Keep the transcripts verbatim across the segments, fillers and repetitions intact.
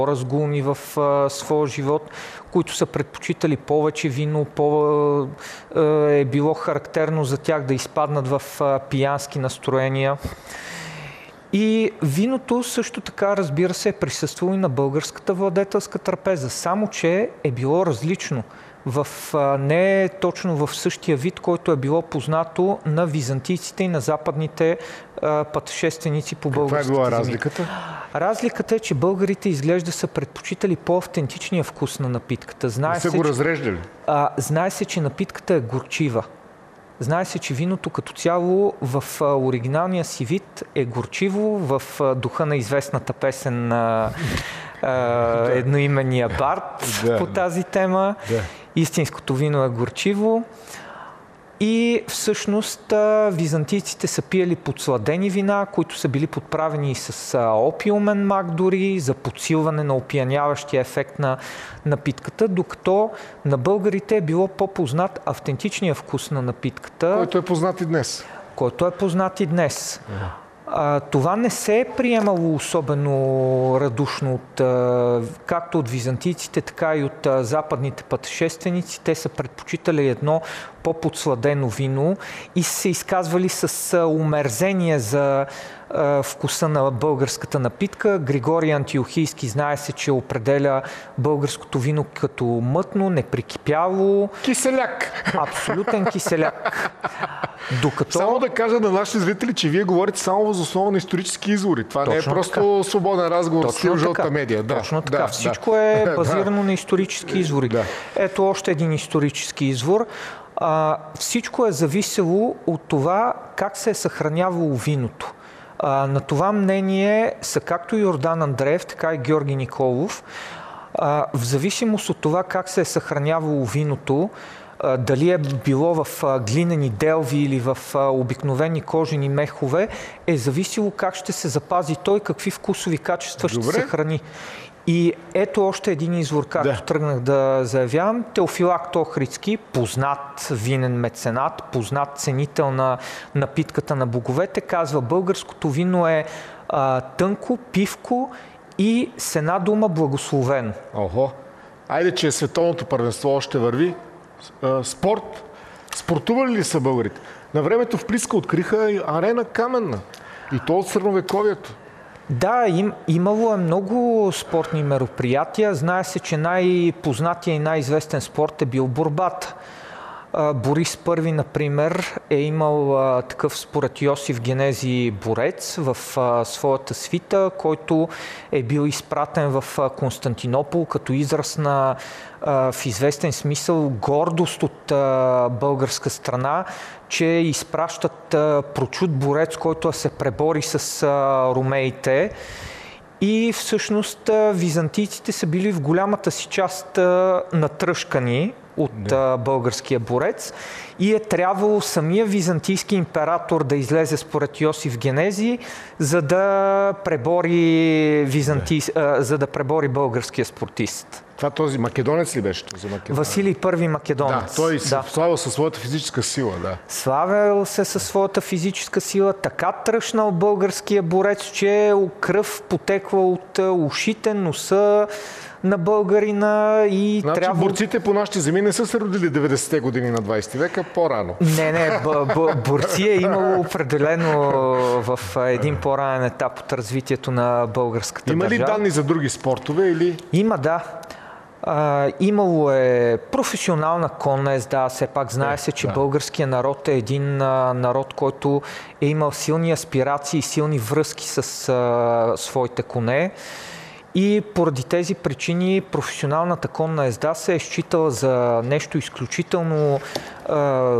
разгулни в а, своя живот, които са предпочитали повече вино, по, а, е било характерно за тях да изпаднат в а, пиянски настроения. И виното също така, разбира се, е присъствало и на българската владетелска трапеза, само че е било различно. В, а, не е точно в същия вид, който е било познато на византийците и на западните а, пътешественици по българската земя. Каква е била разликата? Разликата е, че българите изглежда са предпочитали по-автентичния вкус на напитката. Знае Не са се, го че, разреждали? а, знае се, че напитката е горчива. Знае се, че виното като цяло в а, оригиналния си вид е горчиво, в а, духа на известната песен а, а, едноименния Барт Да. по тази тема. Да. Истинското вино е горчиво и всъщност а, византийците са пиели подсладени вина, които са били подправени с а, опиумен мак дори, за подсилване на опияняващия ефект на напитката, докато на българите е било по-познат автентичния вкус на напитката. Който е познат и днес. Който е познат и днес. А, това не се е приемало особено радушно от, а, както от византийците, така и от а, западните пътешественици. Те са предпочитали едно по-подсладено вино и се изказвали с а, умерзение за а, вкуса на българската напитка. Григорий Антиохийски знае се, че определя българското вино като мътно, неприкипяло. Киселяк! Абсолютен киселяк. Докато... Само да кажа на нашите зрители, че вие говорите само въз основа на исторически извори. Това Точно не е просто така. свободен разговор с Точно жълта така. медия. Да, Точно така. да, Всичко да. е базирано на исторически извори. Да. Ето още един исторически извор. А, всичко е зависело от това как се е съхранявало виното. А, на това мнение са както Йордан Андреев, така и Георги Николов. А, в зависимост от това как се е съхранявало виното, дали е било в глинени делви или в обикновени кожени мехове, е зависело как ще се запази той, какви вкусови качества ще Добре. се храни. И ето още един извор, както Да. тръгнах да заявявам. Теофилак Охридски, познат винен меценат, познат ценител на напитката на боговете, казва: българското вино е а, тънко, пивко и с една дума благословено. Охо. Айде, че световното първенство още върви. А, спорт. Спортували ли са българите? На времето в Плиска откриха и арена каменна. И то от средновековието. Да, им, имало е много спортни мероприятия. Знае се, че най-познатия и най-известен спорт е бил борбата. А, Борис Първи, например, е имал а, такъв според Йосиф Генези борец в а, своята свита, който е бил изпратен в а, Константинопол като израз на а, в известен смисъл гордост от а, българска страна, че изпращат а, прочут борец, който се пребори с а, ромеите. И всъщност а, византийците са били в голямата си част а, натръшкани от а, българския борец и е трябвало самия византийски император да излезе според Йосиф Генези, за да пребори, византий... а, за да пребори българския спортист. Това този македонец ли беше? Този македонец? Василий Първи Македонец. Да, той се Да. славил със своята физическа сила, да. Славял се със своята физическа сила, така тръщнал българския борец, че кръв потекла от ушите, носа на българина и Значи трябва... борците по нашите земи не са се родили деветдесетте години на двайсети века, по-рано. Не, не, б- б- борци е имало определено в един по-ранен етап от развитието на българската Има ли държава. данни за други спортове или... Има, да. А, имало е професионална конна езда, все пак знае се, че да. българският народ е един а, народ, който е имал силни аспирации и силни връзки с а, своите коне. И поради тези причини професионалната конна езда се е считала за нещо изключително а,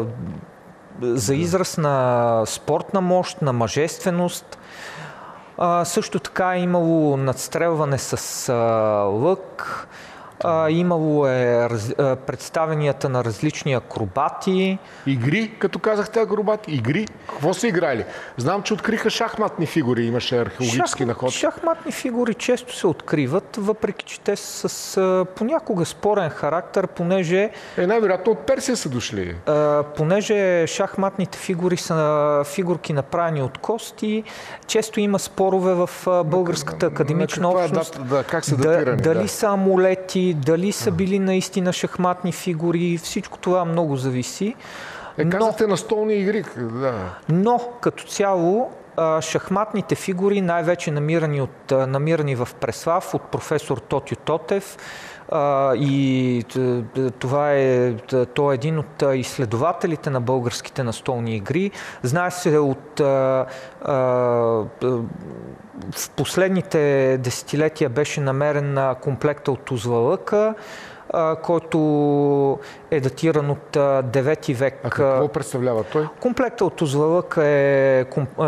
за израз на спортна мощ, на мъжественост. А, също така е имало надстрелване с а, лък. А, имало е раз, а, представенията на различни акробати. Игри, като казахте акробати, игри. Какво са играли? Знам, че откриха шахматни фигури, имаше археологически Шах, находки. Шахматни фигури често се откриват, въпреки че те са с а, понякога спорен характер, понеже... Е, най-вероятно от Персия са дошли. А, понеже шахматните фигури са фигурки направени от кости, често има спорове в а, българската академична на общност. Е дата, да, как са да, датирани, дали да. са амулети, дали са били наистина шахматни фигури, всичко това много зависи. Е, казахте настолни игри. Да. Но като цяло шахматните фигури, най-вече намирани, от, намирани в Преслав от професор Тотю Тотев, и това е, той е един от изследователите на българските настолни игри. Знае се от в последните десетилетия беше намерен комплекта от Тузлалъка, който е датиран от девети век. А какво представлява той? Комплектът от Тузлалък е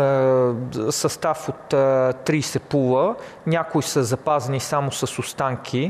състав от трийсет пула. Някои са запазени само с останки.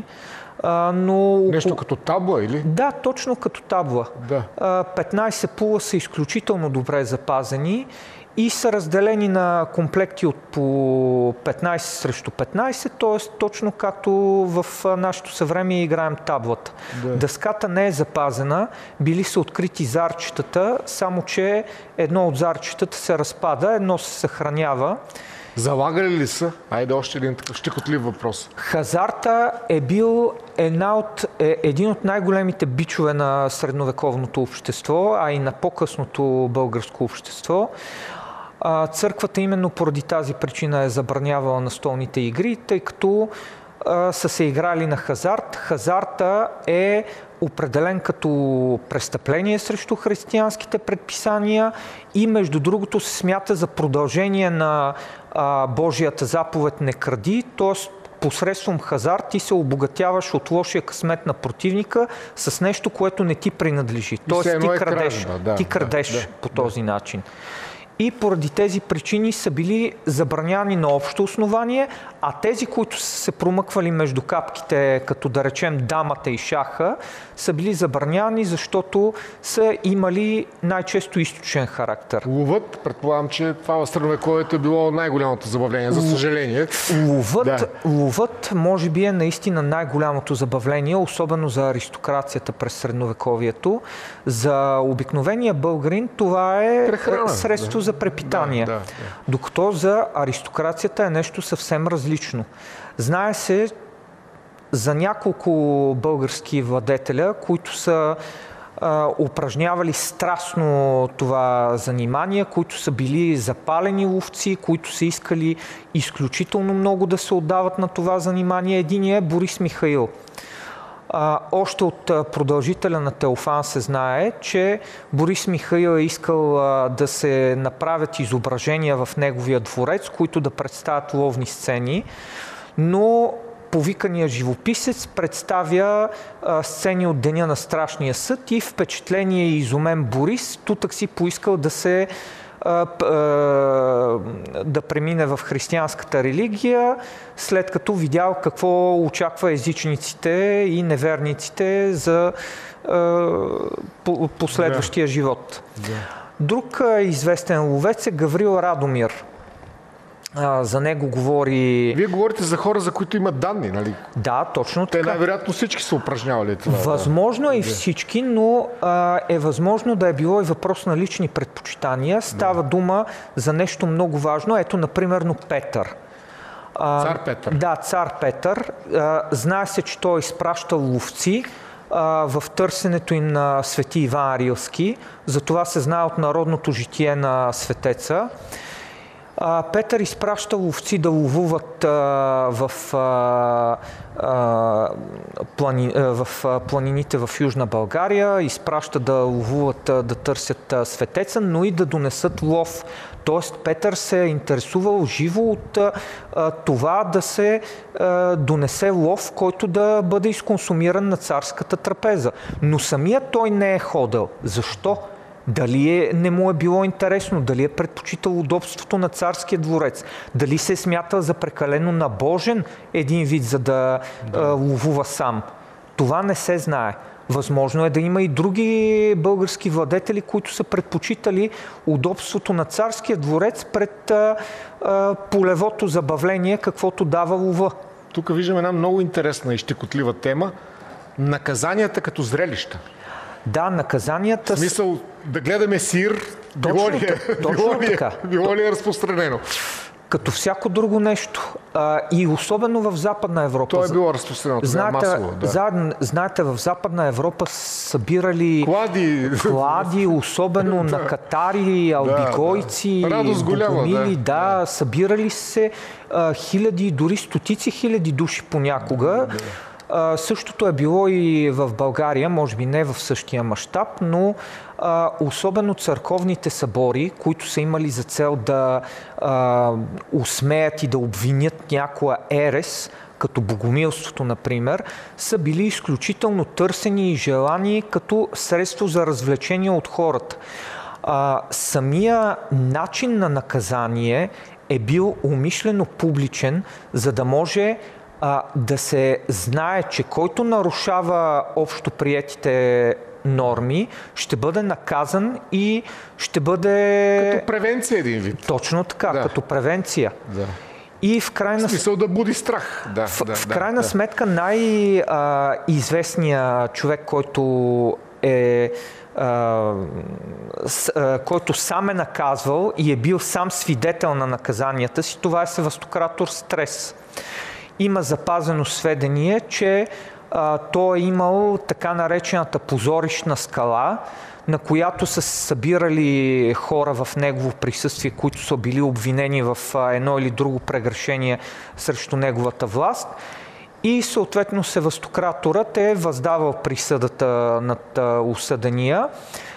Но... Нещо като табла или? Да, точно като табла. Да. петнайсет пула са изключително добре запазени и са разделени на комплекти от по петнайсет срещу петнайсет, т.е. точно както в нашето съвремие играем таблата. Да. Дъската не е запазена, били са открити зарчетата, само че едно от зарчетата се разпада, едно се съхранява. Залагали ли са? Айде още един такъв щекотлив въпрос. Хазарта е бил една от, е, един от най-големите бичове на средновековното общество, а и на по-късното българско общество. Църквата именно поради тази причина е забранявала настолните игри, тъй като а, са се играли на хазарт. Хазарта е определен като престъпление срещу християнските предписания и между другото се смята за продължение на а, Божията заповед не кради, т.е. посредством хазарт ти се обогатяваш от лошия късмет на противника с нещо, което не ти принадлежи. Т.е. ти крадеш, да, ти крадеш да, да, по този да. начин. И поради тези причини са били забраняни на общо основание, а тези, които са се промъквали между капките, като да речем дамата и шаха, са били забраняни, защото са имали най-често източен характер. Ловът, предполагам, че това в средновековието е било най-голямото забавление, за съжаление. Ловът, да. ловът може би е наистина най-голямото забавление, особено за аристокрацията през средновековието. За обикновения българин това е прехрана, средство да. за препитание. Да, да, да. Докато за аристокрацията е нещо съвсем различно. Знае се за няколко български владетеля, които са а, упражнявали страстно това занимание, които са били запалени ловци, които са искали изключително много да се отдават на това занимание. Единият е Борис Михаил. А, още от продължителя на Теофан се знае, че Борис Михаил е искал а, да се направят изображения в неговия дворец, които да представят ловни сцени, но повикания живописец представя а, сцени от деня на страшния съд и впечатление и изумен Борис тутък си поискал да се да премине в християнската религия, след като видял какво очаква езичниците и неверниците за последващия да. живот. Да. Друг известен ловец е Гаврил Радомир. А, за него говори... Вие говорите за хора, за които имат данни, нали? Да, точно Те така. най-вероятно всички са упражнявали това. Възможно да. е и всички, но а, е възможно да е било и въпрос на лични предпочитания. Става да. дума за нещо много важно. Ето, например, Петър. А, цар Петър. Да, цар Петър. А, знае се, че той изпращал ловци а, в търсенето им на свети Иван Рилски. Затова се знае от народното житие на светеца. Петър изпраща ловци да ловуват а, в, а, а, плани, а, в планините в Южна България, изпраща да ловуват, а, да търсят а, светеца, но и да донесат лов. Тоест Петър се е интересувал живо от а, това да се а, донесе лов, който да бъде изконсумиран на царската трапеза. Но самият той не е ходил. Защо? Дали е, не му е било интересно, дали е предпочитал удобството на царския дворец, дали се е смятал за прекалено набожен един вид, за да, да. А, ловува сам. Това не се знае. Възможно е да има и други български владетели, които са предпочитали удобството на царския дворец пред а, а, полевото забавление, каквото дава лова. Тук виждам една много интересна и щекотлива тема. Наказанията като зрелища. Да, наказанията... В смисъл да гледаме сир, Точно, било ли е, точно било ли е, така. било ли е разпространено? Като всяко друго нещо. А, и особено в Западна Европа. То е било разпространено, тогава знаете, масово. Да. За, знаете, в Западна Европа събирали Клади, клади, особено на катари, албигойци, да, да. Радост голяма, богомили, да. да, събирали се а, хиляди, дори стотици хиляди души понякога. Да. А, същото е било и в България, може би не в същия мащаб, но а, особено църковните събори, които са имали за цел да а, усмеят и да обвинят някоя ерес, като богомилството, например, са били изключително търсени и желани като средство за развлечение от хората. А, самия начин на наказание е бил умишлено публичен, за да може а, да се знае, че който нарушава общо приетите норми, ще бъде наказан и ще бъде... Като превенция един вид. Точно така, да. Като превенция. Да. И в крайна, в смисъл да буди страх. Да, в, да, в да, крайна да. сметка най-известният човек, който е а, с, а, който сам е наказвал и е бил сам свидетел на наказанията си, това е Севастократор Стрес. Има запазено сведение, че а, той е имал така наречената позорищна скала, на която са събирали хора в негово присъствие, които са били обвинени в едно или друго прегрешение срещу неговата власт. И съответно Севастократорът е въздавал присъдата над осъдения.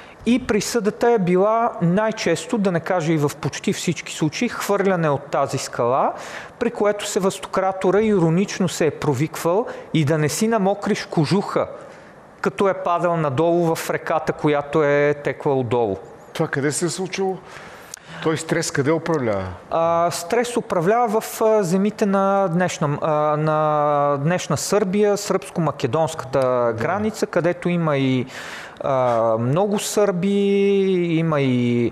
И присъдата е била най-често, да не кажа и в почти всички случаи, хвърляне от тази скала, при което Севастократора иронично се е провиквал и да не си намокриш кожуха, като е падал надолу в реката, която е текла отдолу. Това къде се е случило? Той Стрес къде управлява? А, Стрес управлява в а, земите на днешна, а, на днешна Сърбия, сръбско-македонската граница, където има и а, много сърби, има и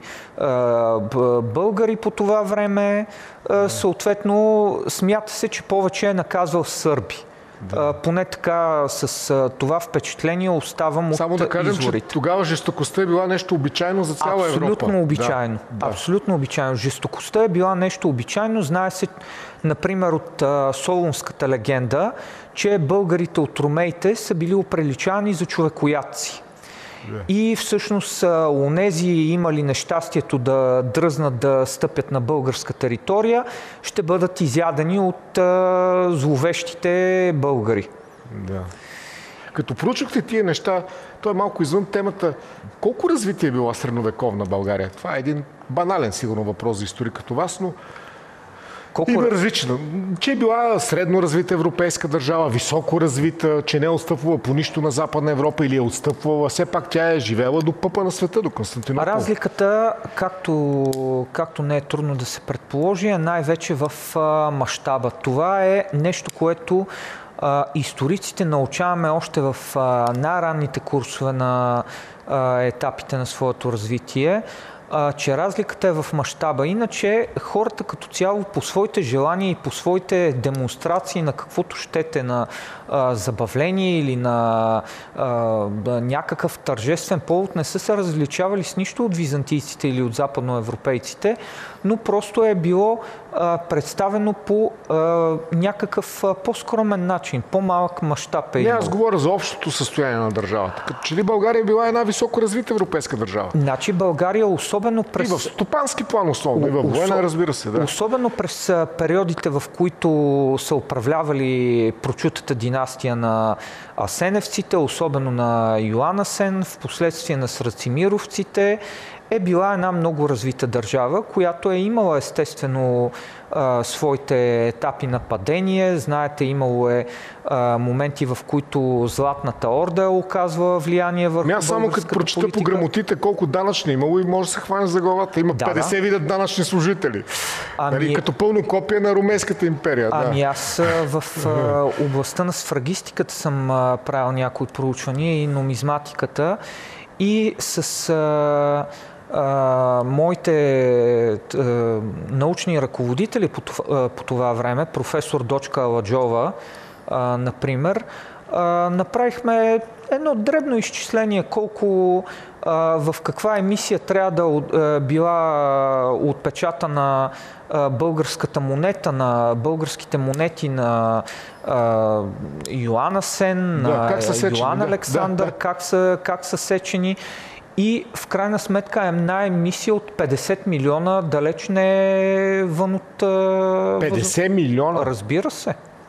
а, българи по това време. А, съответно, смята се, че повече е наказвал сърби. Да. А, поне така с а, това впечатление оставам от Само да кажем, изворите. че тогава жестокостта е била нещо обичайно за цяла Абсолютно Европа. Абсолютно обичайно. Да. Абсолютно обичайно. Жестокостта е била нещо обичайно. Знае се, например, от а, Солунската легенда, че българите от ромеите са били оприличани за човекоядци. Yeah. И всъщност онези имали нещастието да дръзнат да стъпят на българска територия, ще бъдат изядени от а, зловещите българи. Да. Като проучихте тия неща, то е малко извън темата. Колко развитие е била средновековна България? Това е един банален сигурно въпрос за историк като вас, но Колко... има различна. Че е била средно развита европейска държава, високо развита, че не е отстъпвала по нищо на Западна Европа или е отстъпвала. Все пак тя е живела до пъпа на света, до Константинопол. Разликата, както, както не е трудно да се предположи, е най-вече в а, мащаба. Това е нещо, което а, историците научаваме още в а, най-ранните курсове на а, етапите на своето развитие, а, че разликата е в мащаба. Иначе хората като цяло по своите желания и по своите демонстрации на каквото щете, на а, забавление или на а, някакъв тържествен повод не са се различавали с нищо от византийците или от западноевропейците, но просто е било а, представено по а, някакъв а, по-скромен начин, по-малък мащаб е имал. Не, аз говоря за общото състояние на държавата. Като че ли България е била една високо развита европейска държава? Значи България особено през... И в стопански план условно, и в военна, разбира се. Да. Особено през периодите, в които са управлявали прочутата династия на асеневците, особено на Йоан Асен, в последствие на срацимировците, е била една много развита държава, която е имала естествено а, своите етапи на падение. Знаете, имало е а, моменти, в които Златната орда оказва влияние върху българската политика. Аз само като прочета по грамотите колко данъчни имало и може да се хванеш за главата. Има Да, петдесет да. вида данъчни служители. Ами- Нали, като пълно копие на Румейската империя. Ами да. аз а, в а, областта на сфрагистиката съм а, правил някои проучвания и нумизматиката и с а, а, моите а, научни ръководители по, това- а, по това време, професор Дочка Аладжова, а, например, а, направихме едно дребно изчисление колко а, в каква емисия трябва да от- а, била отпечатана а, българската монета, на българските монети на а, Йоан Асен, Да, на как са сечени, Йоан да, Александър, да, да. Как, са, как са сечени. И в крайна сметка една емисия от петдесет милиона далеч не е вън от... а, въз- петдесет милиона. Разбира се.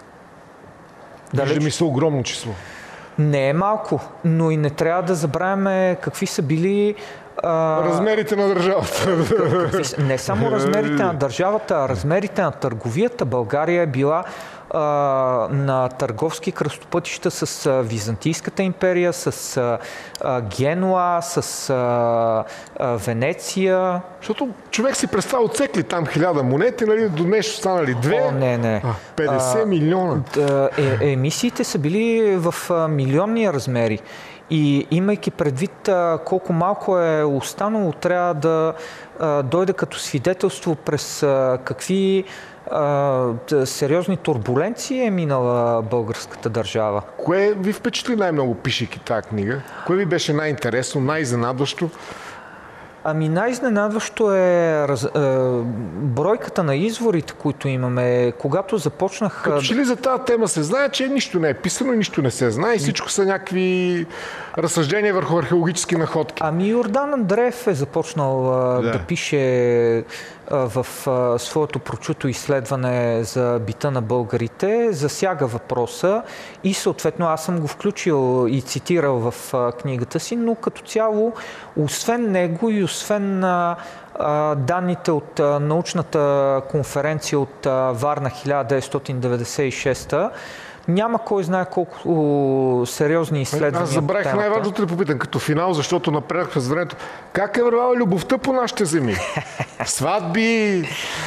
Вижда ми се огромно число. Не е малко, но и не трябва да забравяме какви са били а, Размерите на държавата. какви са- не само размерите на държавата, а размерите на търговията. България е била а, на търговски кръстопътища с а, Византийската империя, с а, а, Генуа, с а, а, Венеция. Защото човек си представя отсекли там хиляда монети, нали, до днес останали две. О, не, не. А, петдесет милиона. Да, е, емисиите са били в а, милионни размери. И имайки предвид а, колко малко е останало, трябва да а, дойде като свидетелство през а, какви а, т- сериозни турбуленции е минала българската държава. Кое ви впечатли най-много, пишейки тази книга? Кое ви беше най-интересно, най-изненадващо? Ами най-изненадващо е раз, е, бройката на изворите, които имаме. Когато започнах... Като че ли за тази тема се знае, че нищо не е писано, нищо не се знае и всичко са някакви разсъждения върху археологически находки. Ами Йордан Андреев е започнал а, Да. да пише а, в а, своето прочуто изследване за бита на българите, засяга въпроса и съответно аз съм го включил и цитирал в а, книгата си, но като цяло, освен него и освен а, а, данните от а, научната конференция от а, Варна хиляда деветстотин деветдесет и шеста, няма кой знае колко сериозни изследвания. Аз забравих по темата. най-важното да попитам като финал, защото напредах през времето. Как е вървала любовта по нашите земи? Сватби,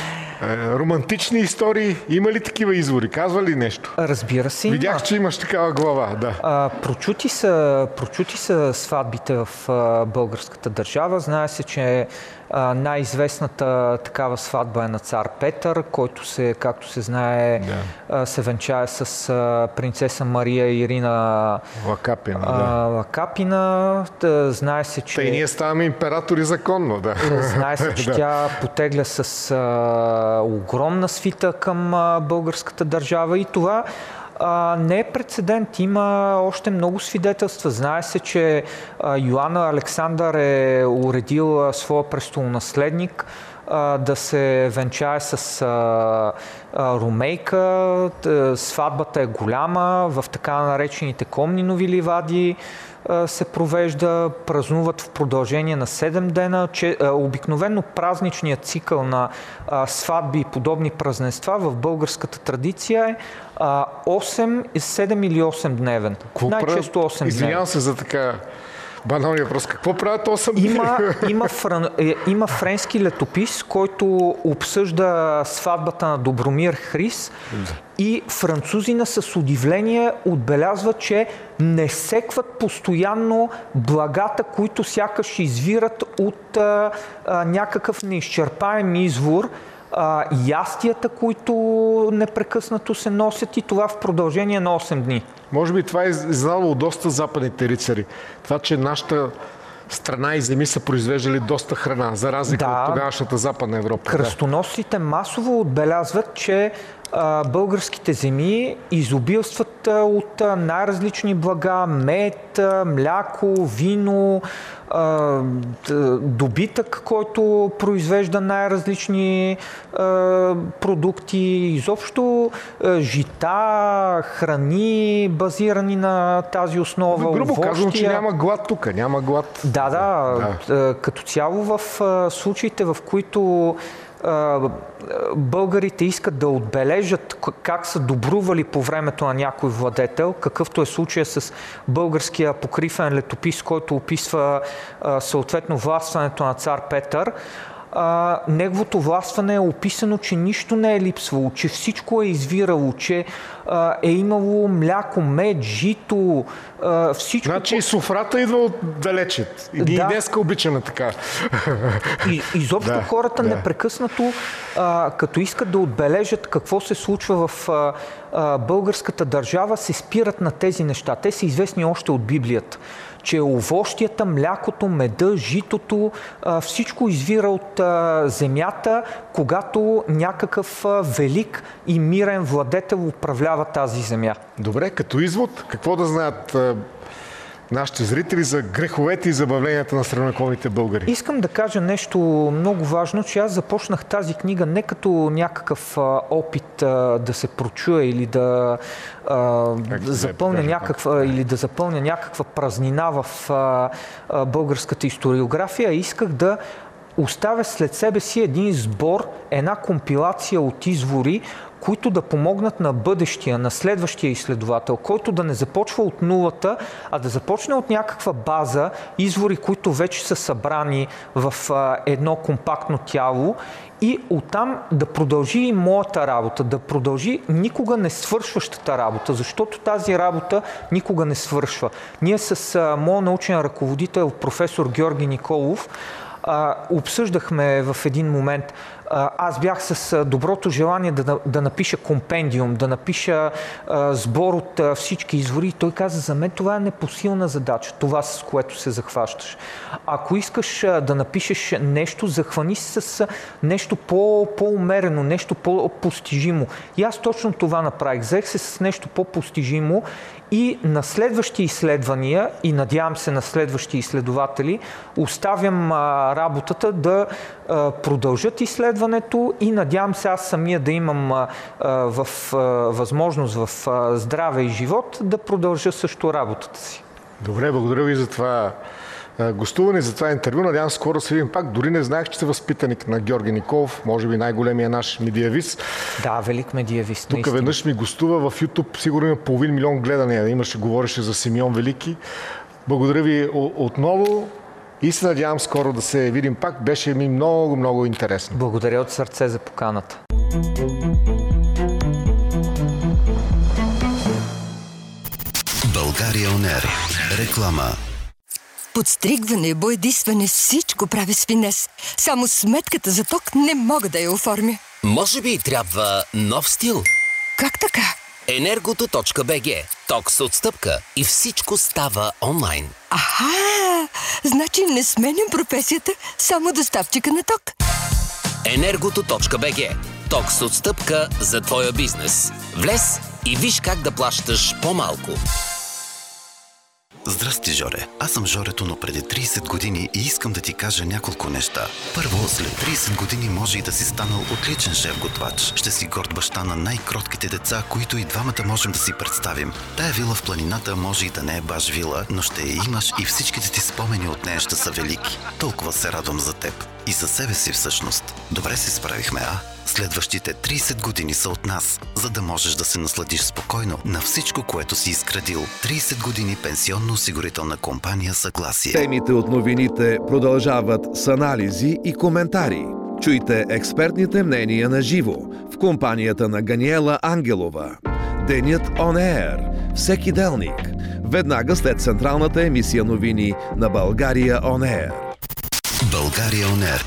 е, романтични истории, има ли такива извори? Казва ли нещо? Разбира се, има. Видях, че имаш такава глава, да. А, прочути, са, прочути са сватбите в а, българската държава. Знае се, че а, най-известната такава сватба е на цар Петър, който се, както се знае, Да. а, се венчае с а, принцеса Мария Ирина Лакапина, а, да. Лакапина. Та, знае се, че... Та и ние ставаме императори законно, да. Знае се, че Да. тя потегля с а, огромна свита към а, българската държава и това а, не е прецедент. Има още много свидетелства. Знае се, че а, Йоан Александър е уредил а, своя престолонаследник а, да се венчае с а, а, румейка. Т- Сватбата е голяма в така наречените Комнинови ливади а, се провежда, празнуват в продължение на седем дена. Че, а, обикновено празничният цикъл на а, сватби и подобни празненства в българската традиция е а, осем, седем или осем дневен. Какво Най-често правят? осем дневен. Извинявам се за така баналния въпрос. Какво правят осем дни? Има, има, фран, е, има френски летопис, който обсъжда сватбата на Добромир Хрис и французина с удивление отбелязва, че не секват постоянно благата, които сякаш извират от а, а, някакъв неизчерпаем извор, а, ястията, които непрекъснато се носят и това в продължение на осем дни. Може би това е изненадало доста западните рицари. Това, че нашата страна и земи са произвеждали доста храна, за разлика Да. от тогавашната Западна Европа. Кръстоносците масово отбелязват, че а, българските земи изобилстват а, от а, най-различни блага, мед, а, мляко, вино, а, т- добитък, който произвежда най-различни а, продукти, изобщо а, жита, храни, базирани на тази основа. Да. Грубо казвам, че овощия. няма глад тук, няма глад. Да, да, Да. да. Като цяло в а, случаите, в които българите искат да отбележат как са добрували по времето на някой владетел, какъвто е случая с българския апокрифен летопис, който описва съответно властването на цар Петър. Uh, неговото властване е описано, че нищо не е липсвало, че всичко е извирало, че uh, е имало мляко, мед, жито, uh, всичко... Значи и софрата идва от далече. И да. Днеска обичаме така. И, изобщо да, хората да. непрекъснато, uh, като искат да отбележат какво се случва в uh, uh, българската държава, се спират на тези неща. Те са известни още от Библията. Че овощията, млякото, меда, житото, всичко извира от земята, когато някакъв велик и мирен владетел управлява тази земя. Добре, като извод, какво да знаят нашите зрители за греховете и забавленията на средновековните българи? Искам да кажа нещо много важно, че аз започнах тази книга не като някакъв а, опит а, да се прочуя или да, а, да запълня някаква, или да запълня някаква празнина в а, а, българската историография. Исках да оставя след себе си един сбор, една компилация от извори, които да помогнат на бъдещия, на следващия изследовател, който да не започва от нулата, а да започне от някаква база, извори, които вече са събрани в а, едно компактно тяло и оттам да продължи и моята работа, да продължи никога не свършващата работа, защото тази работа никога не свършва. Ние с а, моят научен ръководител, професор Георги Николов, а, обсъждахме в един момент. Аз бях с доброто желание да, да напиша компендиум, да напиша а, сбор от а, всички извори. И той каза, за мен това е непосилна задача, това с което се захващаш. Ако искаш а, да напишеш нещо, захвани се с нещо по, по-умерено, нещо по-постижимо. И аз точно това направих. Взех се с нещо по-постижимо и на следващи изследвания, и надявам се на следващи изследователи, оставям а, работата да а, продължат изследването и надявам се аз самия да имам а, в, а, възможност в а, здраве и живот да продължа също работата си. Добре, благодаря ви за това гостуване, за това интервю. Надявам се скоро да се видим пак. Дори не знаех, че сте възпитаник на Георги Николов, може би най-големия наш медиавист. Да, велик медиавист. Тук веднъж ми гостува в YouTube, сигурно има половин милион гледания. Имаше, говореше за Симеон Велики. Благодаря ви отново и се надявам скоро да се видим пак. Беше ми много, много интересно. Благодаря от сърце за поканата. България Он Ер. Реклама. Подстригване, боядисване, всичко правя с финес. Само сметката за ток не мога да я оформя. Може би и трябва нов стил? Как така? Енергото точка би джи. Ток с отстъпка и всичко става онлайн. Аха! Значи не сменям професията, само доставчика на ток. Енергото точка би джи. Ток с отстъпка за твоя бизнес. Влез и виж как да плащаш по-малко. Здрасти, Жоре. Аз съм Жорето, но преди трийсет години и искам да ти кажа няколко неща. Първо, след трийсет години може и да си станал отличен шеф-готвач. Ще си горд баща на най-кротките деца, които и двамата можем да си представим. Тая вила в планината може и да не е баш вила, но ще я имаш и всичките ти спомени от нея ще са велики. Толкова се радвам за теб. И за себе си всъщност. Добре се справихме, а? Следващите трийсет години са от нас, за да можеш да се насладиш спокойно на всичко, което си изградил. трийсет години пенсионно-осигурителна компания Съгласие. Темите от новините продължават с анализи и коментари. Чуйте експертните мнения на живо в компанията на Ганиела Ангелова. Денят Он Ер. Всеки делник. Веднага след централната емисия новини на България Он Ер. България Он Ер.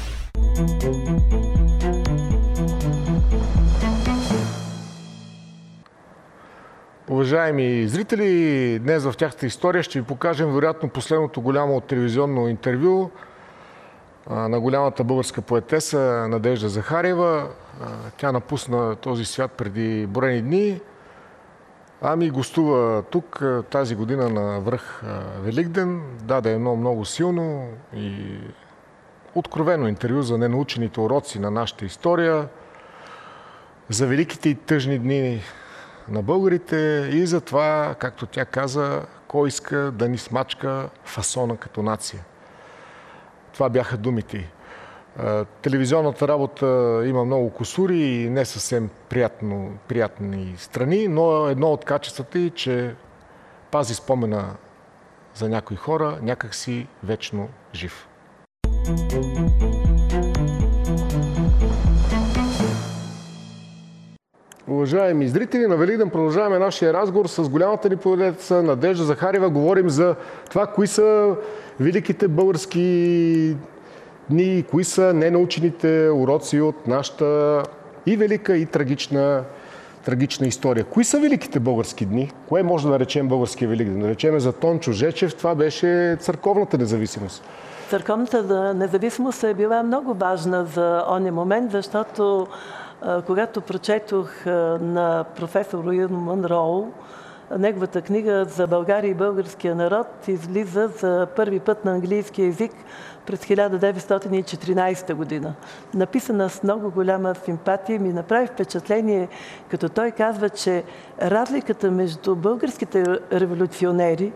Уважаеми зрители, днес в тяхната история ще ви покажем вероятно последното голямо телевизионно интервю на голямата българска поетеса Надежда Захариева. Тя напусна този свят преди броени дни. Ами гостува тук тази година на връх Великден. Даде едно много силно и откровено интервю за ненаучените уроци на нашата история, за великите и тъжни дни на българите и за това, както тя каза, кой иска да ни смачка фасона като нация. Това бяха думите. Телевизионната работа има много кусури и не съвсем приятно, приятни страни, но едно от качествата е, че пази спомена за някои хора, някак си вечно жив. Уважаеми зрители, на Великден продължаваме нашия разговор с голямата ни поведеца Надежда Захариева. Говорим за това, кои са великите български дни, кои са ненаучените уроци от нашата и велика, и трагична, трагична история. Кои са великите български дни? Кое може да наречем българския Великден? Да наречем за Тончо Жечев, това беше църковната независимост. Църковната независимост е била много важна за ония момент, защото когато прочетох на професор Уилям Мънроу неговата книга за България и българския народ, излиза за първи път на английски език през хиляда деветстотин и четиринадесета година. Написана с много голяма симпатия, ми направи впечатление, като той казва, че разликата между българските революционери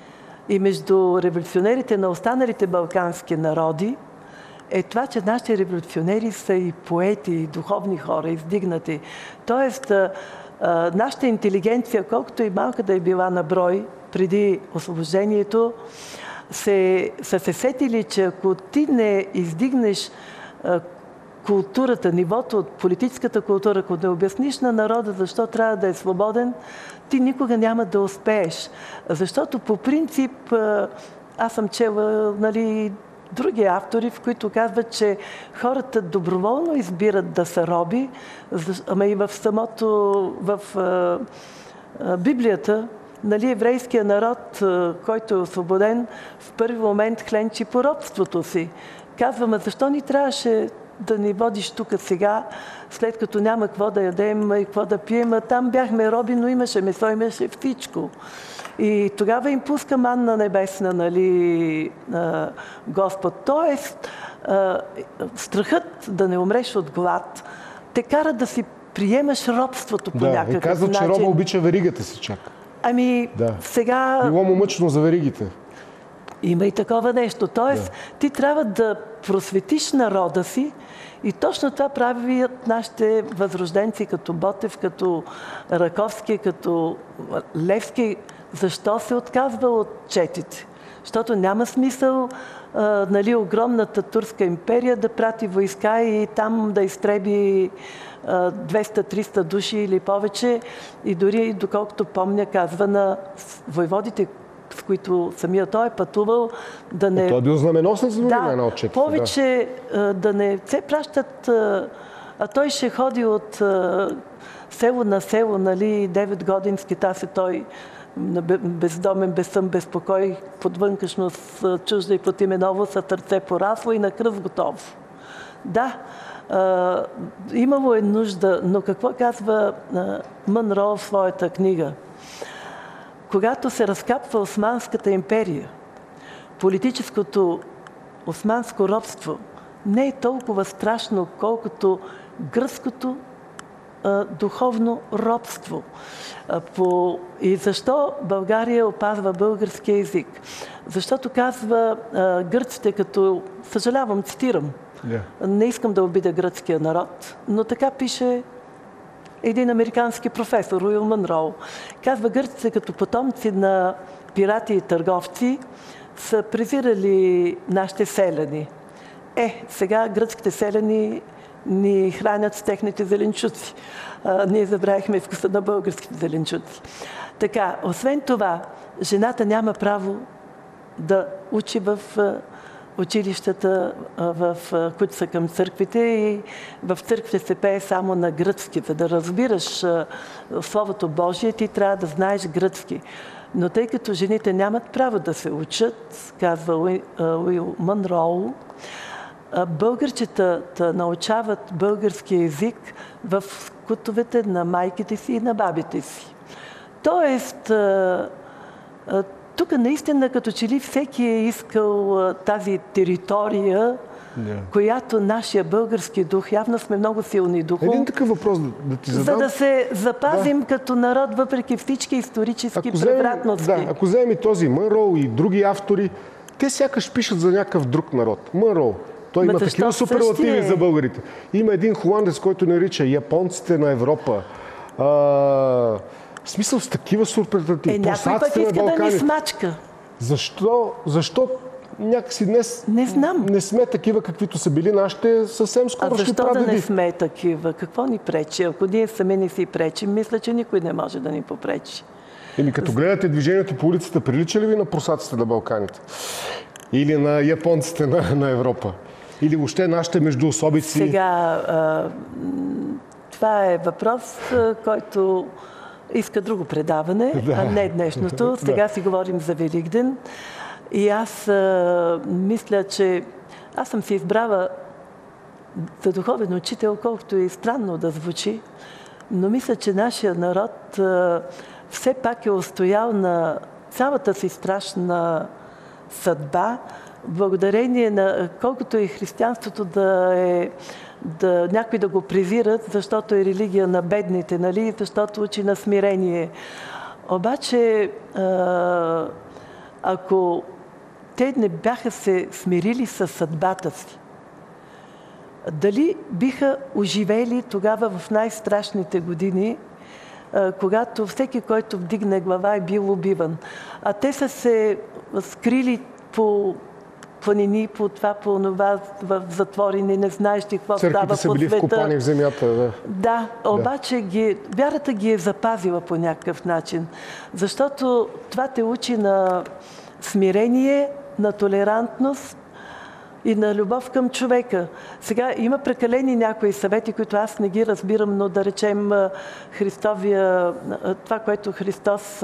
и между революционерите на останалите балкански народи е това, че нашите революционери са и поети, и духовни хора, издигнати. Тоест, нашата интелигенция, колкото и малка да е била на брой преди освобождението, се, са се сетили, че ако ти не издигнеш културата, нивото от политическата култура, ако не обясниш на народа защо трябва да е свободен, ти никога няма да успееш. Защото по принцип аз съм чела, нали, други автори, в които казват, че хората доброволно избират да са роби, ама и в самото, в а, а, Библията, нали, еврейския народ, а, който е освободен, в първи момент хленчи по робството си. Казваме, защо ни трябваше да ни водиш тук сега, след като няма какво да ядем и какво да пием, а там бяхме роби, но имаше месо, имаше всичко. И тогава им пуска манна небесна, нали, Господ. Тоест, страхът да не умреш от глад те кара да си приемаш робството по да, някакъв начин. Да, и казват, че роба обича веригата си чак. Ами, да. Сега... Било му мъчно за веригите. Има и такова нещо. Тоест, да. Ти трябва да просветиш народа си и точно това правят нашите възрожденци, като Ботев, като Раковски, като Левски. Защо се отказва от четите? Защото няма смисъл а, нали, огромната турска империя да прати войска и там да изтреби а, двеста-триста души или повече. И дори, доколкото помня, казва на войводите, с които самия той е пътувал, да не... А той е бил знаменосен за да, на отчетите. Повече да. да не се пращат... А, а той ще ходи от а, село на село, нали, девет годински таси той бездомен, без сън, без покой, подвънкашно с чужда и под име ново, са търце порасло и на кръст готово. Да, а, имало е нужда, но какво казва а, Мънроу в своята книга? Когато се разкапва Османската империя, политическото османско робство не е толкова страшно, колкото гръцкото а, духовно робство. А, по... И защо България опазва българския език? Защото казва а, гърците, като... Съжалявам, цитирам. Yeah. Не искам да обидя гръцкия народ, но така пише един американски професор, Уил Мънроу. Казва, гърците като потомци на пирати и търговци са презирали нашите селяни. Е, сега гръцките селяни ни хранят с техните зеленчуци. А, ние забравихме вкуса на българските зеленчуци. Така, освен това, жената няма право да учи в училищата, в, които са към църквите, и в църквите се пее само на гръцки. За да разбираш Словото Божие, ти трябва да знаеш гръцки. Но тъй като жените нямат право да се учат, казва Уил Мънроу, българчетата научават български език в кутовете на майките си и на бабите си. Тоест, тук наистина като че ли всеки е искал тази територия, yeah. която нашия български дух, явно сме много силни духом. Един такъв въпрос да, да ти задам. За да се запазим да. като народ, въпреки всички исторически превратности. Да, ако вземем и този Мънроу и други автори, те сякаш пишат за някакъв друг народ. Мънроу. Той Ма има защо такива суперлативи същия е? за българите. Има един холандец, който нарича японците на Европа. А, в смисъл с такива суперлативи. Е, някой пък Прусаците на иска да ни Балканите. смачка. Защо? Защо някакси днес Не знам. не сме такива, каквито са били нашите съвсем А скорошни защо да прадеди? не сме такива? Какво ни пречи? Ако ние сами не си пречим, мисля, че никой не може да ни попречи. Еми, като гледате движението по улицата, прилича ли ви на прусаците на Балканите? Или на японците на, на Европа? Или въобще нашите междуособици? Сега, а, това е въпрос, а, който иска друго предаване, Да. а не днешното. Сега Да. си говорим за Великден. И аз а, мисля, че аз съм си избрала за духовен учител, колкото и странно да звучи, но мисля, че нашия народ а, все пак е устоял на цялата си страшна съдба, благодарение на колкото и християнството да е да някой да го презират, защото е религия на бедните, нали? Защото учи на смирение. Обаче, а, ако те не бяха се смирили със съдбата си, дали биха оживели тогава в най-страшните години, а, когато всеки, който вдигне глава, е бил убиван. А те са се скрили по планини, по това, по това, в затворени, не знаещи какво става Църквите по са били света. вкопани в земята. Да. Да, обаче ги, вярата ги е запазила по някакъв начин. Защото това те учи на смирение, на толерантност и на любов към човека. Сега има прекалени някои съвети, които аз не ги разбирам, но да речем Христовия, това, което Христос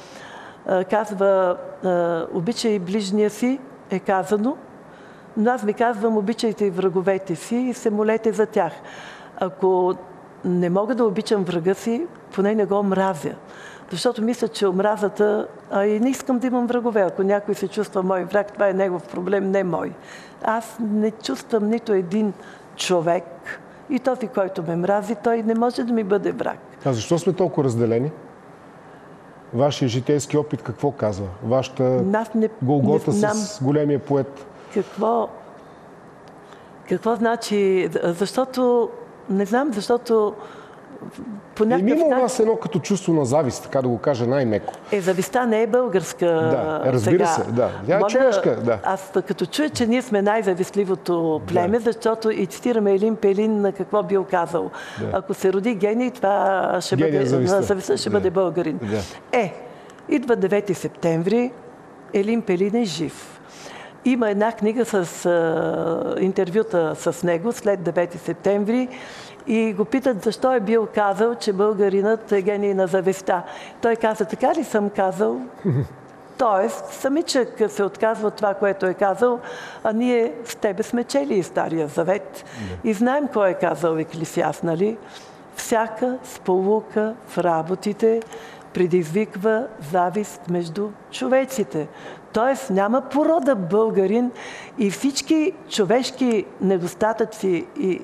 казва, обичай ближния си, е казано, но аз ви казвам, обичайте и враговете си и се молете за тях. Ако не мога да обичам врага си, поне не го мразя. Защото мисля, че омразата, а и не искам да имам врагове. Ако някой се чувства мой враг, това е негов проблем, не мой. Аз не чувствам нито един човек и този, който ме мрази, той не може да ми бъде враг. А защо сме толкова разделени? Вашия житейски опит какво казва? Вашата не, Голгота не знам с големия поет? Какво, какво значи? Защото, не знам, защото по някакъв Има у начин... вас едно като чувство на завист, така да го кажа най-меко. Е, завистта не е българска. Да, разбира сега. се, да. Тя е Мога, човешка, да. Аз като чуя, че ние сме най-завистливото племе, да. Защото и цитираме Елин Пелин на какво бил казал. Да. Ако се роди гений, това ще Гения бъде, завистта. завистта ще Да. бъде българин. Да. Е, идва девети септември, Елин Пелин е жив. Има една книга с а, интервюта с него след девети септември и го питат защо е бил казал, че българинът е гений на завистта. Той каза, така ли съм казал? Тоест, самичък се отказва от това, което е казал, а ние с тебе сме чели и Стария завет. Да. И знаем кой е казал Еклесиаст, нали? Всяка сполука в работите предизвиква завист между човеците. Тоест няма порода българин и всички човешки недостатъци и,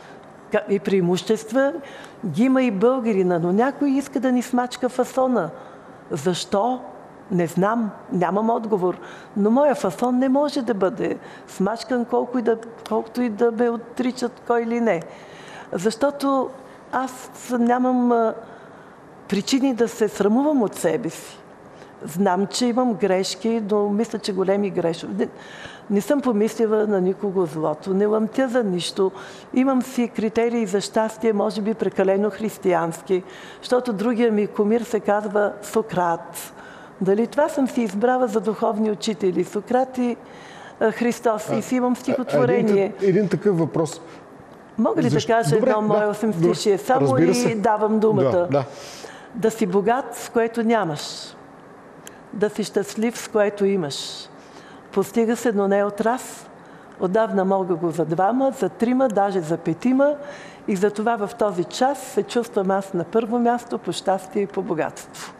и преимущества ги има и българина, но някой иска да ни смачка фасона. Защо? Не знам, нямам отговор, но моя фасон не може да бъде смачкан колко и да, колкото и да ме отричат кой или не. Защото аз нямам а, причини да се срамувам от себе си. Знам, че имам грешки, но мисля, че големи грешки. Не, не съм помислила на никого злото, не лъмтя за нищо. Имам си критерии за щастие, може би прекалено християнски, защото другия ми кумир се казва Сократ. Дали това съм си избрала за духовни учители? Сократ и а, Христос. А, и си имам стихотворение. Един, един такъв въпрос. Мога ли Защо? да кажа Добре, едно мое да, осемстишие? Само разбира и се. давам думата. Да, да. Да си богат, с което нямаш. Да си щастлив, с което имаш. Постига се, но не от раз. Отдавна мога го за двама, за трима, даже за петима. И за това в този час се чувствам аз на първо място по щастие и по богатство.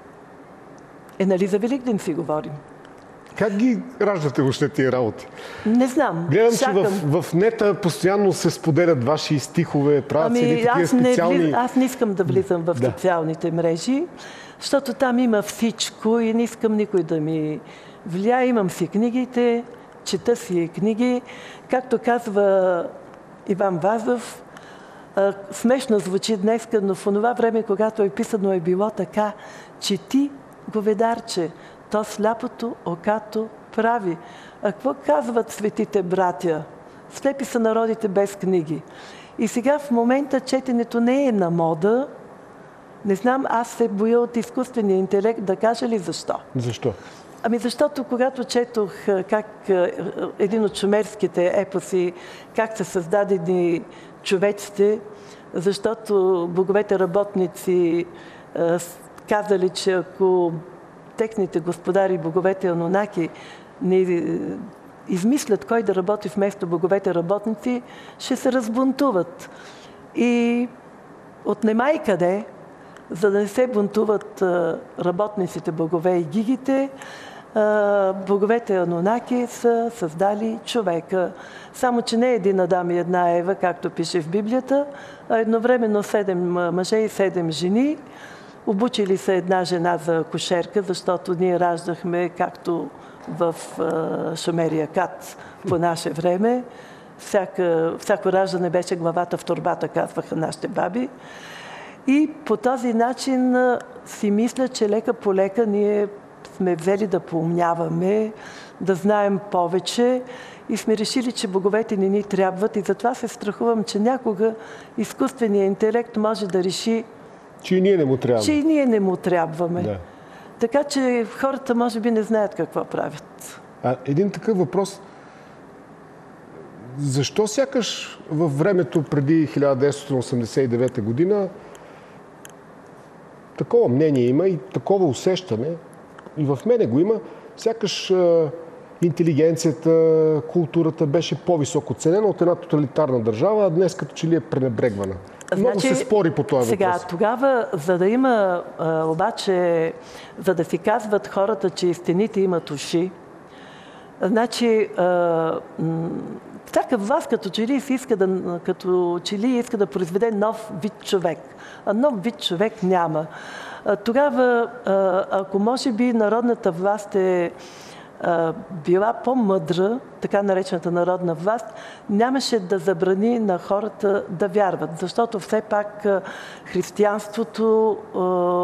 Е, нали за Великден си говорим? Как ги раждате въобще тия работи? Не знам. Гледам, чакам. че в, в нета постоянно се споделят ваши стихове, правят Ами, се едни такива аз не, специални... влиз... аз не искам да влизам в Да. социалните мрежи, защото там има всичко и не искам никой да ми влияе. Имам си книгите, чета си книги. Както казва Иван Вазов, смешно звучи днес, но в онова време, когато е писано, е било така: чети, говедарче, то сляпото окато прави. А какво казват светите братя? Слепи са народите без книги. И сега в момента четенето не е на мода. Не знам, аз се боя от изкуствения интелект, да кажа ли защо? Защо? Ами защото когато четох как един от шумерските епоси, как са създадени човеците, защото боговете работници казали, че ако техните господари, боговете Анунаки, не измислят кой да работи вместо боговете работници, ще се разбунтуват. И от немай къде, за да не се бунтуват работниците, богове и гигите, боговете Анунаки са създали човека. Само че не един Адам и една Ева, както пише в Библията, а едновременно седем мъже и седем жени. Обучили се една жена за акушерка, защото ние раждахме както в Шумерия Кат по наше време. Всяка, всяко раждане беше главата в торбата, казваха нашите баби. И по този начин си мисля, че лека по лека ние сме взели да поумняваме, да знаем повече и сме решили, че боговете не ни трябват, и затова се страхувам, че някога изкуственият интелект може да реши, че и ние не му трябваме. Че и ние не му трябваме. Да. Така че хората може би не знаят какво правят. А един такъв въпрос. Защо сякаш във времето преди хиляда деветстотин осемдесет и девета година такова мнение има и такова усещане, и в мене го има, сякаш а, интелигенцията, културата беше по-високо ценена от една тоталитарна държава, а днес като че ли е пренебрегвана. Много Значи, се спори по този сега, въпрос. Тогава, за да има, а, обаче, за да си казват хората, че стените имат уши, значи, а, м- всяка власт като че ли иска да, като че ли иска да произведе нов вид човек. А нов вид човек няма. А, тогава, а, ако може би народната власт е а, била по-мъдра, така наречената народна власт, нямаше да забрани на хората да вярват. Защото все пак а, християнството, а,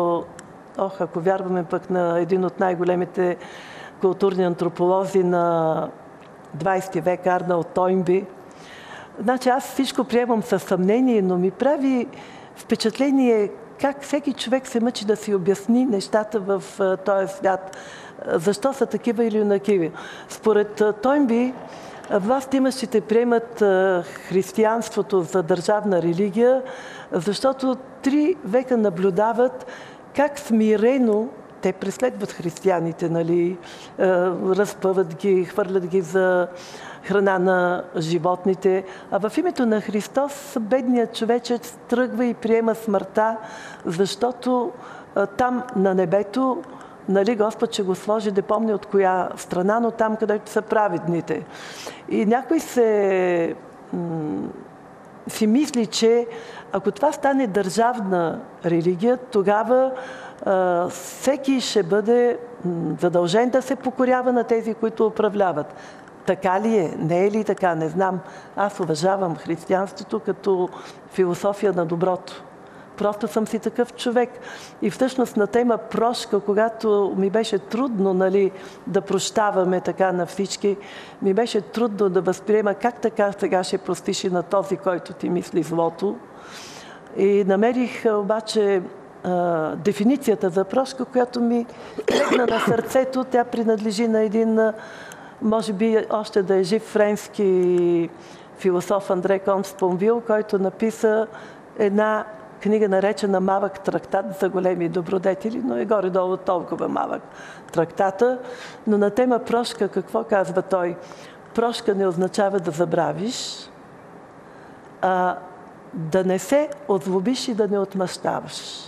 ох, ако вярваме пък на един от най-големите културни антрополози на двайсети век, Арнолд Тойнби. Значи аз всичко приемам със съмнение, но ми прави впечатление как всеки човек се мъчи да си обясни нещата в този свят. Защо са такива или онакиви. Според Тойнби, властимащите приемат християнството за държавна религия, защото три века наблюдават как смирено те преследват християните, нали, разпъват ги, хвърлят ги за храна на животните. А в името на Христос бедният човечец тръгва и приема смъртта, защото там на небето, нали, Господ ще го сложи, да помни от коя страна, но там, където са праведните. И някой се м- си мисли, че ако това стане държавна религия, тогава а, всеки ще бъде м- задължен да се покорява на тези, които управляват. Така ли е? Не е ли така? Не знам. Аз уважавам християнството като философия на доброто. Просто съм си такъв човек. И всъщност на тема прошка, когато ми беше трудно, нали, да прощаваме така на всички, ми беше трудно да възприема как така сега ще простиш и на този, който ти мисли злото. И намерих обаче а, дефиницията за прошка, която ми легна на сърцето. Тя принадлежи на един, може би още да е жив, френски философ Андре Комт-Спонвил, който написа една книга, наречена "Малък трактат за големи добродетели", но е горе-долу толкова малък трактата. Но на тема прошка какво казва той? Прошка не означава да забравиш, а да не се озлобиш и да не отмъщаваш.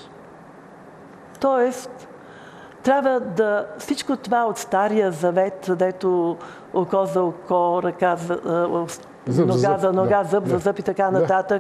Тоест, трябва да всичко това от Стария завет, дето око за око, ръка за, зъб, нога за, за нога, да, зъб да, за зъб и така да. нататък.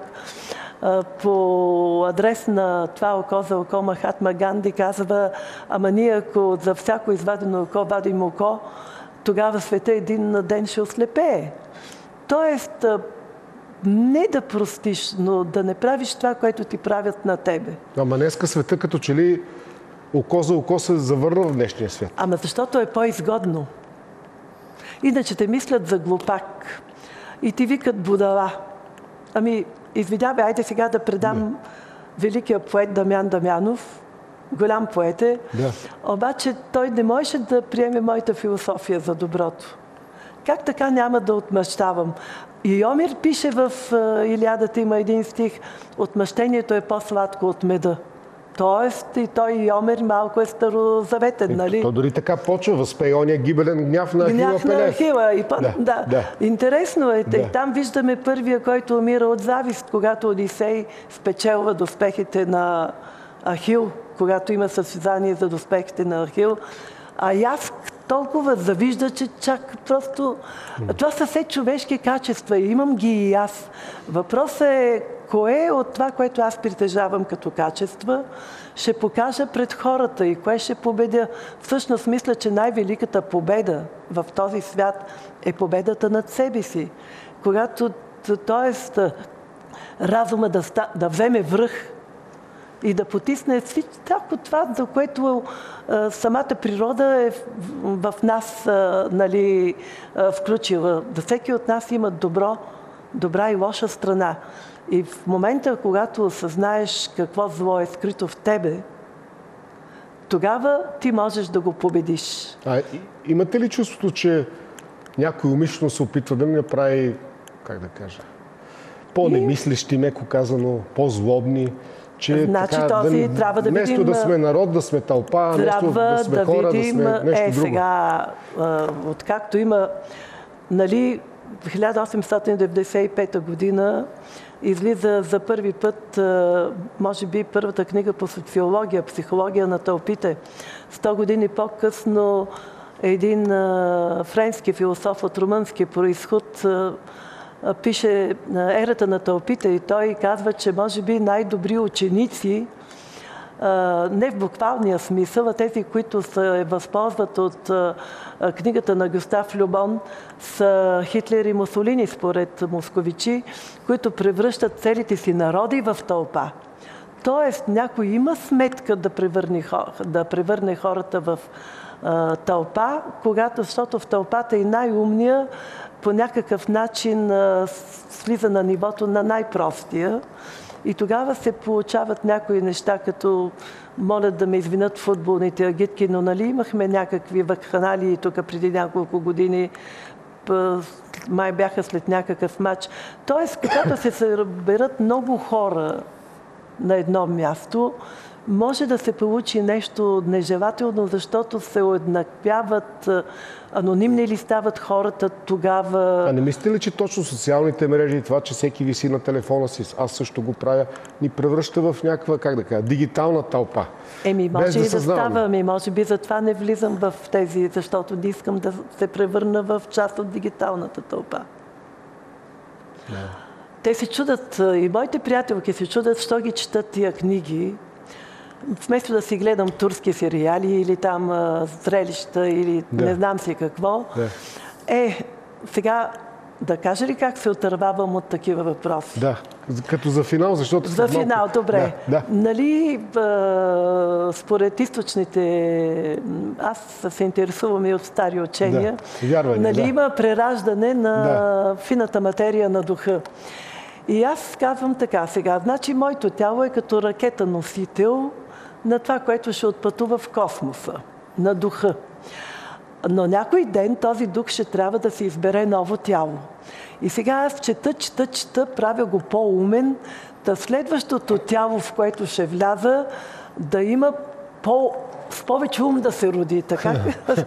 По адрес на това око за око Махатма Ганди казва: ама ние ако за всяко извадено око вадим око, тогава света един ден ще ослепее. Тоест, не да простиш, но да не правиш това, което ти правят на тебе. Ама днеска света като че ли око за око се завърна в днешния свят. Ама защото е по-изгодно. Иначе те мислят за глупак и ти викат будала. Ами, извинявай, айде сега да предам да. великия поет Дамян Дамянов. Голям поет е. Да. Обаче той не можеше да приеме моята философия за доброто. Как така няма да отмъщавам? И Омир пише в Илиадата, има един стих: отмъщението е по-сладко от меда. Тоест и той и Омир малко е старозаветен, нали? То дори така почва, възпее ония гибелен гняв на Ахила Гняв на Ахила. И по... да, да. Да. Интересно е. Да. И там виждаме първия, който умира от завист, когато Одисей спечелва доспехите на Ахил, когато има състезание за доспехите на Ахил. А Явк толкова завижда, че чак просто... Това са все човешки качества и имам ги и аз. Въпросът е кое от това, което аз притежавам като качества, ще покажа пред хората и кое ще победя. Всъщност мисля, че най-великата победа в този свят е победата над себе си. Когато, т.е. разума да, ста, да вземе връх и да потисне всичко това, за което а, самата природа е в, в нас а, нали, а, включила. Да всеки от нас има добро, добра и лоша страна. И в момента, когато осъзнаеш какво зло е скрито в тебе, тогава ти можеш да го победиш. А имате ли чувството, че някой умишлено се опитва да ми направи, как да кажа, по-немислещи, меко казано, по-злобни? Че, значи така, този да, трябва да вместо видим... да сме народ, да сме тълпа, вместо да сме да хора, видим, да сме нещо е, друго. Сега, откакто има, нали, в хиляда осемстотин деветдесет и пета година излиза за първи път, може би, първата книга по социология, психология на тълпите. Сто години по-късно един френски философ от румънски произход пише ерата на тълпите и той казва, че може би най-добри ученици, не в буквалния смисъл, а тези, които се възползват от книгата на Гюстав Любон, са Хитлер и Мусолини, според московичи, които превръщат целите си народи в тълпа. Тоест, някой има сметка да превърне, да превърне хората в а, тълпа, когато, защото в тълпата и най-умния по някакъв начин а, слиза на нивото на най-простия. И тогава се получават някои неща, като молят да ме извинят футболните агитки, но нали имахме някакви вакханалии тук преди няколко години, май бяха след някакъв матч. Тоест, когато се съберат много хора на едно място, може да се получи нещо нежелателно, защото се уеднаквяват, анонимни ли стават хората тогава. А не мислите ли, че точно социалните мрежи и това, че всеки виси на телефона си, аз също го правя, ни превръща в някаква, как да кажа, дигитална тълпа? Еми, може да и да съзнаваме. става. Ами, може би затова не влизам в тези, защото не искам да се превърна в част от дигиталната тълпа. Да. Те се чудат, и моите приятелки се чудат, що ги четат тия книги, вместо да си гледам турски сериали или там а, зрелища или да. не знам си какво. Да. Е, сега да кажа ли как се отървавам от такива въпроси? Да, като за финал, защото... За малко... финал, добре. Да, да. Нали, а, според източните, аз се интересувам и от стари учения, да. Вярване, нали, да. има прераждане на да. фината материя на духа. И аз казвам така сега, значи моето тяло е като ракета-носител на това, което ще отпътува в космоса, на духа. Но някой ден този дух ще трябва да се избере ново тяло. И сега аз чета, чета, чета, правя го по-умен, да следващото тяло, в което ще вляза, да има по... с повече ум да се роди. Така?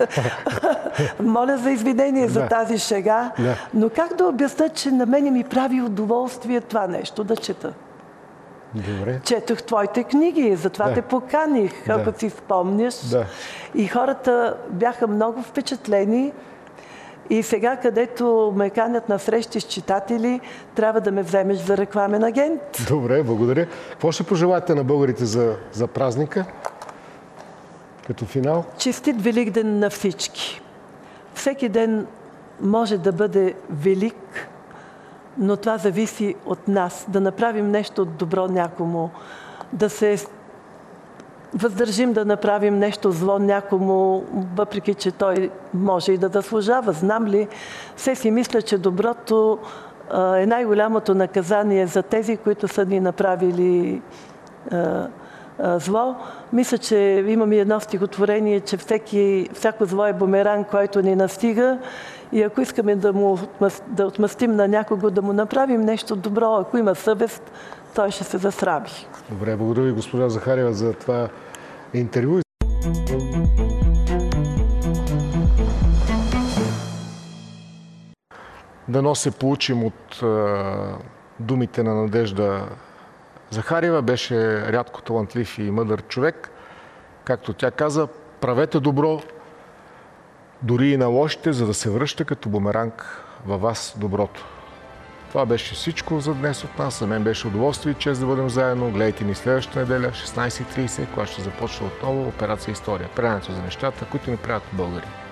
Моля за извинение за тази шега. Да. Но как да обясня, че на мене ми прави удоволствие това нещо да чета? Добре. Четох твоите книги, затова да. те поканих, да. ако си спомняш. Да. И хората бяха много впечатлени. И сега, където ме канят на срещи с читатели, трябва да ме вземеш за рекламен агент. Добре, благодаря. Какво ще пожелаете на българите за, за празника? Като финал? Честит Великден на всички! всеки ден може да бъде велик, но това зависи от нас. Да направим нещо добро някому, да се въздържим да направим нещо зло някому, въпреки че той може и да заслужава. Знам ли, все си мисля, че доброто е най-голямото наказание за тези, които са ни направили а, а, зло. Мисля, че имам и едно стихотворение, че всеки, всяко зло е бумеранг, който ни настига, и ако искаме да, му, да отмъстим на някого, да му направим нещо добро, ако има съвест, той ще се засраби. Добре, благодаря ви, госпожа Захариева, за това интервю. Дано се получим от а, думите на Надежда Захариева. Беше рядко талантлив и мъдър човек. Както тя каза, правете добро, дори и на лошите, за да се връща като бумеранг във вас доброто. Това беше всичко за днес от нас. За мен беше удоволствие и чест да бъдем заедно. Гледайте ни следващата неделя, шестнайсет и трийсет, когато ще започне отново Операция История. Предаването за нещата, които ни правят българи.